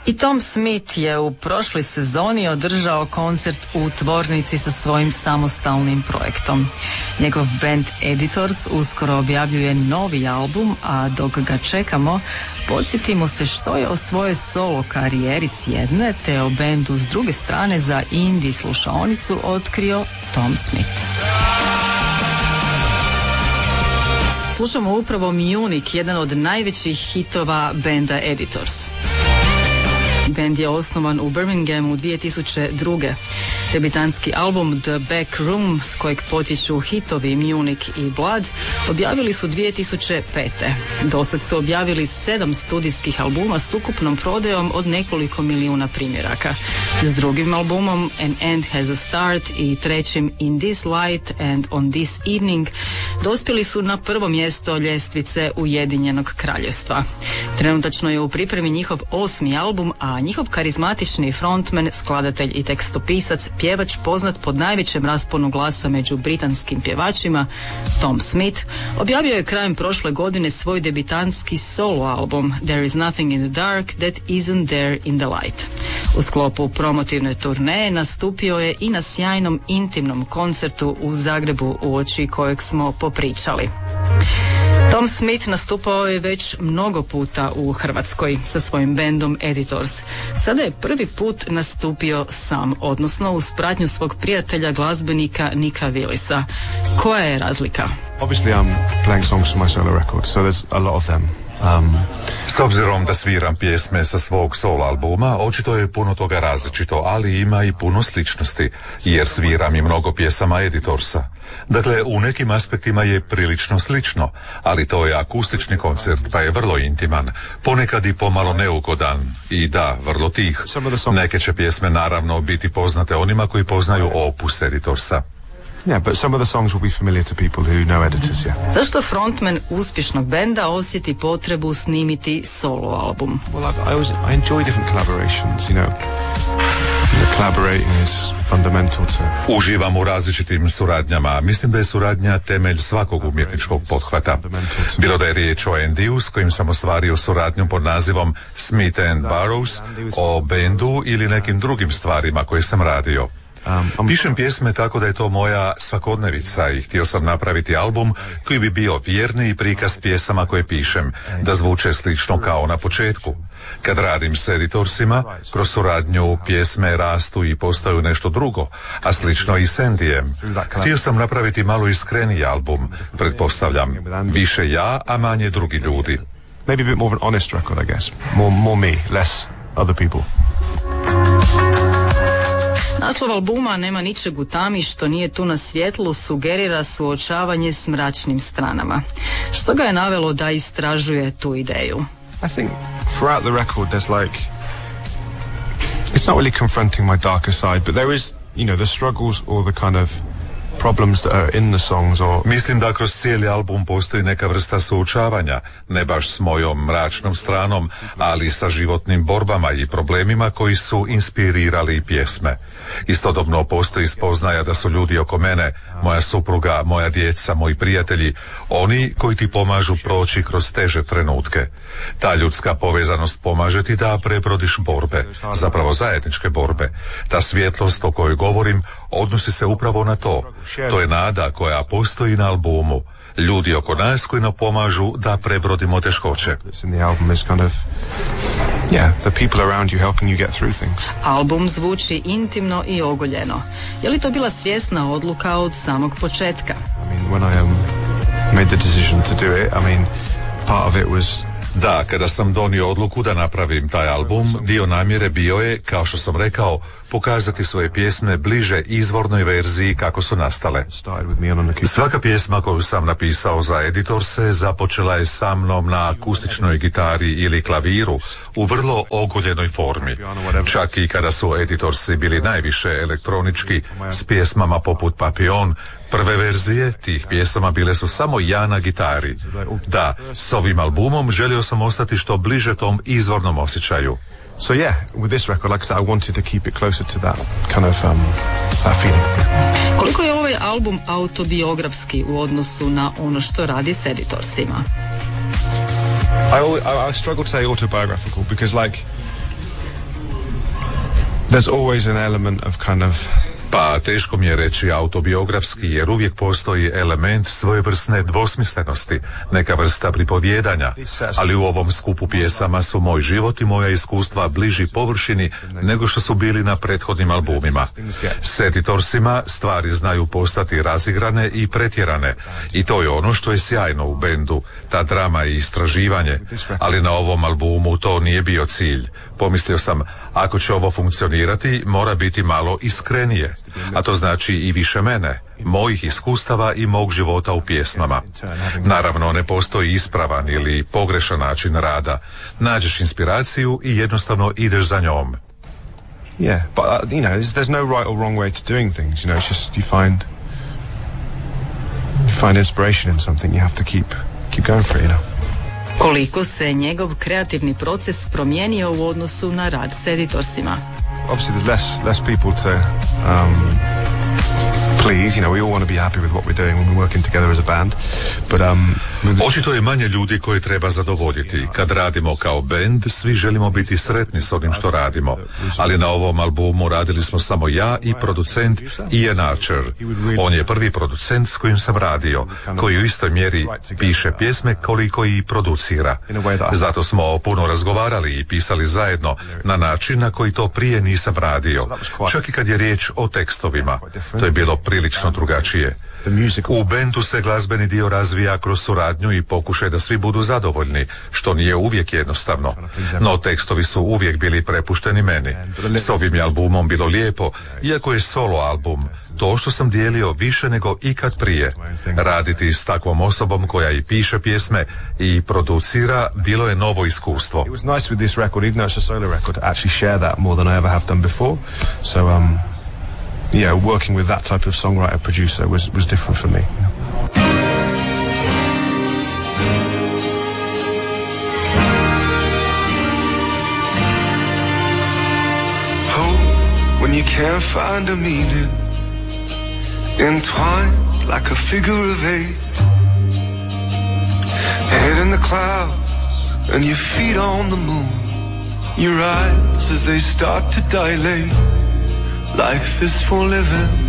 I Tom Smith je u prošloj sezoni održao koncert u tvornici sa svojim samostalnim projektom. Njegov band Editors uskoro objavljuje novi album, a dok ga čekamo, podsjetimo se što je o svojoj solo karijeri s jedne, te o bendu s druge strane za indie slušaonicu otkrio Tom Smith. Slušamo upravo Munich, jedan od najvećih hitova benda Editors. Band je osnovan u Birminghamu 2002. Debitanski album The Back Room, s kojeg potječu hitovi Munich i Blood, objavili su 2005. Dosad su objavili 7 studijskih albuma s ukupnom prodajom od nekoliko milijuna primjeraka. S drugim albumom An End Has a Start i trećim In This Light and On This Evening dospjeli su na prvo mjesto ljestvice Ujedinjenog kraljevstva. Trenutačno je u pripremi njihov 8. album, a njihov karizmatični frontman, skladatelj i tekstopisac, pjevač poznat pod najvećem rasponu glasa među britanskim pjevačima, Tom Smith, objavio je krajem prošle godine svoj debitanski solo album There is Nothing in the Dark That Isn't There in the Light. U sklopu promotivne turneje nastupio je i na sjajnom intimnom koncertu u Zagrebu, uoči kojeg smo popričali. Tom Smith nastupao je već mnogo puta u Hrvatskoj sa svojim bendom Editors. Sada je prvi put nastupio sam, odnosno uz pratnju svog prijatelja glazbenika Nika Willisa. Koja je razlika? Obviously I'm playing songs for my solo record, so there's a lot of them. S obzirom da sviram pjesme sa svog solo albuma, očito je puno toga različito, ali ima i puno sličnosti, jer sviram i mnogo pjesama Editorsa. Dakle, u nekim aspektima je prilično slično, ali to je akustični koncert, pa je vrlo intiman, ponekad i pomalo neugodan i da, vrlo tih. Neke će pjesme naravno biti poznate onima koji poznaju opus Editorsa. Yeah, but some of the songs will be familiar to people who know Editors, yeah. Zašto frontman uspješnog benda osjeti potrebu snimiti solo album? Well, I enjoy different collaborations, you know. Collaborating is fundamental to... Uživam u različitim suradnjama. Mislim da je suradnja temelj svakog umjetničkog pothvata. Bilo da je riječ o Andyu, s kojim sam ostvario suradnju pod nazivom Smith and Barrows, o bendu ili nekim drugim stvarima koje sam radio. Pišem pjesme tako da je to moja svakodnevica i htio sam napraviti album koji bi bio vjerni prikaz pjesama koje pišem, da zvuče slično kao na početku. Kad radim s Editorsima, kroz suradnju pjesme rastu i postaju nešto drugo, a slično i s Andyjem. Htio sam napraviti malo iskreniji album, pretpostavljam, više ja, a manje drugi ljudi. Maybe a bit more of an honest record, I guess. More me, less other people. Naslov albuma Nema ničeg u tami što nije tu na svjetlu sugerira suočavanje s mračnim stranama. Što ga je navelo da istražuje tu ideju? I think throughout the record there's like, it's not really confronting my darker side, but there is, you know, the struggles or the kind of problems that are in the songs or... Mislim da kroz cijeli album postoji neka vrsta suočavanja, ne baš s mojom mračnom stranom, ali sa životnim borbama i problemima koji su inspirirali pjesme. Istodobno postoji spoznaja da su ljudi oko mene, moja supruga, moja djeca, moji prijatelji, oni koji ti pomažu proći kroz teže trenutke. Ta ljudska povezanost pomaže ti da prebrodiš borbe, zapravo zajedničke borbe. Ta svjetlost o kojoj govorim odnosi se upravo na to. To je nada koja postoji na albumu. Ljudi oko nas koji nam pomažu da prebrodimo teškoće. Album zvuči intimno i ogoljeno. Je li to bila svjesna odluka od samog početka? Da, kada sam donio odluku da napravim taj album, dio namjere bio je, kao što sam rekao, pokazati svoje pjesme bliže izvornoj verziji kako su nastale. Svaka pjesma koju sam napisao za Editorse započela je sa mnom na akustičnoj gitari ili klaviru u vrlo ogoljenoj formi. Čak i kada su Editorsi bili najviše elektronički s pjesmama poput Papillon, prve verzije tih pjesama bile su samo ja na gitari. Da, s ovim albumom želio sam ostati što bliže tom izvornom osjećaju. So yeah, with this record, like I said, I wanted to keep it closer to that kind of that feeling. Koliko je ovaj album autobiografski u odnosu na ono što radi s Editorsima? I struggle to say autobiographical because like There's always an element of kind of... Pa teško mi je reći autobiografski, jer uvijek postoji element svojevrsne dvosmislenosti, neka vrsta pripovjedanja, ali u ovom skupu pjesama su moj život i moja iskustva bliži površini nego što su bili na prethodnim albumima. S Editorsima stvari znaju postati razigrane i pretjerane i to je ono što je sjajno u bendu, ta drama i istraživanje, ali na ovom albumu to nije bio cilj. Pomislio sam, ako će ovo funkcionirati, mora biti malo iskrenije, a to znači i više mene, mojih iskustava i mog života u pjesmama. Naravno, ne postoji ispravan ili pogrešan način rada. Nađeš inspiraciju i jednostavno ideš za njom. Yeah, but there's no right or wrong way to doing things. It's just you find inspiration in something. You have to keep going for it. Koliko se njegov kreativni proces promijenio u odnosu na rad s Editorsima? Obviously there's less people to please, we all want to be happy with what we're doing when we're working together as a band. But očito je manje ljudi koje treba zadovoljiti. Kad radimo kao band, svi želimo biti sretni s onim što radimo. Ali na ovom albumu radili smo samo ja i producent Ian Archer. On je prvi producent s kojim sam radio, koji u istoj mjeri piše pjesme koliko i producira. Zato smo puno razgovarali i pisali zajedno na način na koji to prije nisam radio. Čak i kad je riječ o tekstovima. To je bilo prilično drugačije. U bendu se glazbeni dio razvija kroz suradnju i pokušaj da svi budu zadovoljni, što nije uvijek jednostavno. No tekstovi su uvijek bili prepušteni meni. S ovim je albumom bilo lijepo, iako je solo album. To što sam dijelio više nego ikad prije. Raditi s takvom osobom koja i piše pjesme i producira bilo je novo iskustvo. Yeah, working with that type of songwriter producer was different for me. Oh, when you can't find a meaning, entwined like a figure of eight, head in the clouds and your feet on the moon, your eyes as they start to dilate. Life is for living.